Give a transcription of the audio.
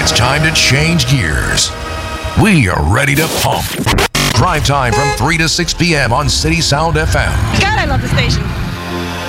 It's time to change gears. We are ready to pump. Drive time from 3 to 6 p.m. on City Sound FM. God, I love the station.